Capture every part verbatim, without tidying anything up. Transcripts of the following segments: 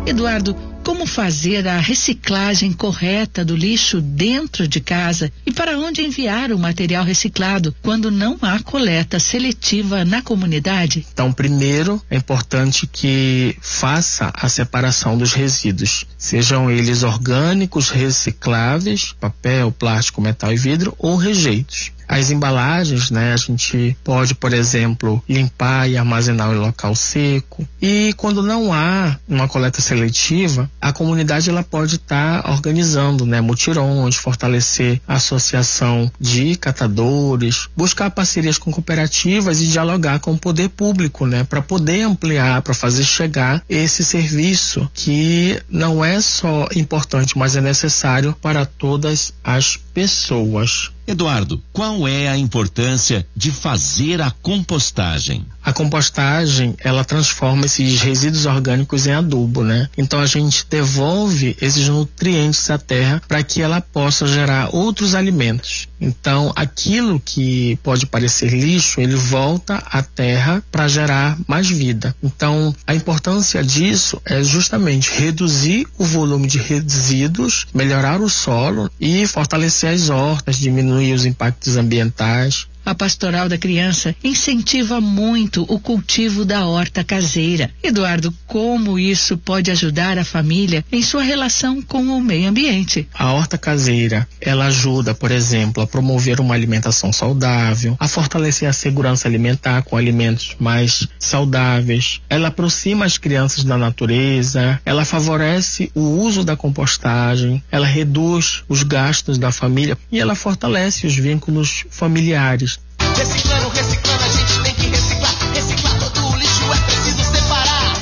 Eduardo, como fazer a reciclagem correta do lixo dentro de casa e para onde enviar o material reciclado quando não há coleta seletiva na comunidade? Então, primeiro, é importante que faça a separação dos resíduos, sejam eles orgânicos, recicláveis, papel, plástico, metal e vidro, ou rejeitos. As embalagens, né, a gente pode, por exemplo, limpar e armazenar em local seco. E quando não há uma coleta seletiva, a comunidade ela pode estar tá organizando, né, mutirões, fortalecer a associação de catadores, buscar parcerias com cooperativas e dialogar com o poder público, né, para poder ampliar, para fazer chegar esse serviço que não é só importante, mas é necessário para todas as pessoas. Eduardo, qual é a importância de fazer a compostagem? A compostagem, ela transforma esses resíduos orgânicos em adubo, né? Então a gente devolve esses nutrientes à terra para que ela possa gerar outros alimentos. Então aquilo que pode parecer lixo, ele volta à terra para gerar mais vida. Então a importância disso é justamente reduzir o volume de resíduos, melhorar o solo e fortalecer as hortas, diminuir os impactos ambientais. A Pastoral da Criança incentiva muito o cultivo da horta caseira. Eduardo, como isso pode ajudar a família em sua relação com o meio ambiente? A horta caseira, ela ajuda, por exemplo, a promover uma alimentação saudável, a fortalecer a segurança alimentar com alimentos mais saudáveis. Ela aproxima as crianças da natureza, ela favorece o uso da compostagem, ela reduz os gastos da família e ela fortalece os vínculos familiares. Reciclando, reciclando, a gente tem que reciclar. Reciclar todo o lixo, é preciso separar.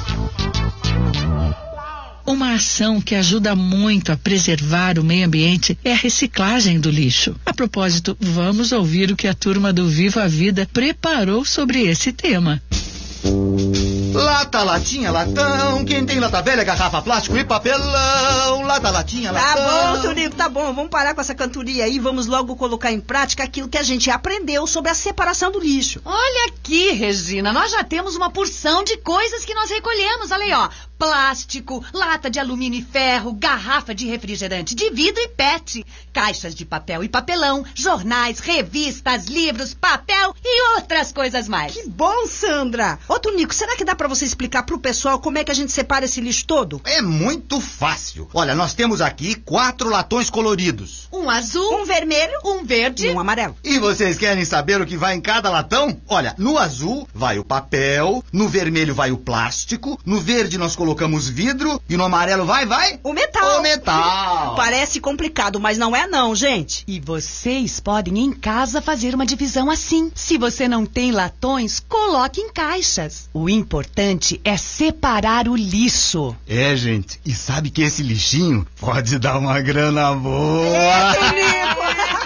Uma ação que ajuda muito a preservar o meio ambiente é a reciclagem do lixo. A propósito, vamos ouvir o que a turma do Viva a Vida preparou sobre esse tema. Lata, latinha, latão. Quem tem lata velha, garrafa, plástico e papelão. Lata, latinha, latão. Tá bom, Tonico, tá bom. Vamos parar com essa cantoria aí. Vamos logo colocar em prática aquilo que a gente aprendeu sobre a separação do lixo. Olha aqui, Regina, nós já temos uma porção de coisas que nós recolhemos. Olha aí, ó. Plástico, lata de alumínio e ferro, garrafa de refrigerante de vidro e pet, caixas de papel e papelão, jornais, revistas, livros, papel e outras coisas mais. Que bom, Sandra! Ô, Tonico, será que dá pra você explicar pro pessoal como é que a gente separa esse lixo todo? É muito fácil. Olha, nós temos aqui quatro latões coloridos. Um azul, um vermelho, um verde e um amarelo. E vocês querem saber o que vai em cada latão? Olha, no azul vai o papel, no vermelho vai o plástico, no verde nós colocamos vidro e no amarelo vai, vai? O metal. O metal. Parece complicado, mas não é não, gente. E vocês podem em casa fazer uma divisão assim. Se você não tem latões, coloque em caixas. O importante é separar o lixo. É, gente, e sabe que esse lixinho pode dar uma grana boa. É,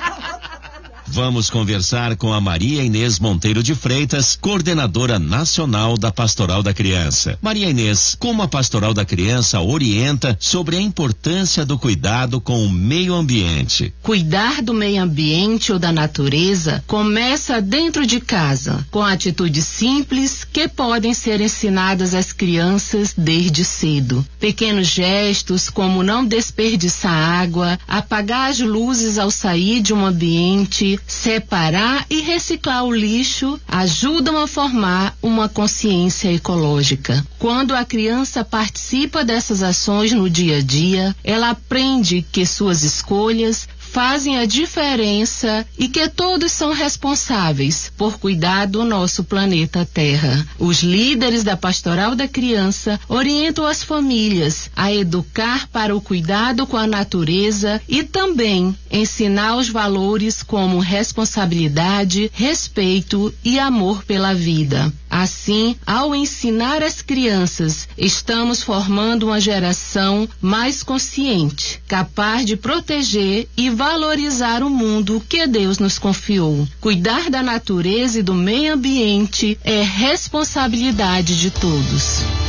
Vamos conversar com a Maria Inês Monteiro de Freitas, coordenadora nacional da Pastoral da Criança. Maria Inês, como a Pastoral da Criança orienta sobre a importância do cuidado com o meio ambiente? Cuidar do meio ambiente ou da natureza começa dentro de casa, com atitudes simples que podem ser ensinadas às crianças desde cedo. Pequenos gestos como não desperdiçar água, apagar as luzes ao sair de um ambiente, separar e reciclar o lixo ajudam a formar uma consciência ecológica. Quando a criança participa dessas ações no dia a dia, ela aprende que suas escolhas fazem a diferença e que todos são responsáveis por cuidar do nosso planeta Terra. Os líderes da Pastoral da Criança orientam as famílias a educar para o cuidado com a natureza e também ensinar os valores como responsabilidade, respeito e amor pela vida. Assim, ao ensinar as crianças, estamos formando uma geração mais consciente, capaz de proteger e valorizar o mundo que Deus nos confiou. Cuidar da natureza e do meio ambiente é responsabilidade de todos.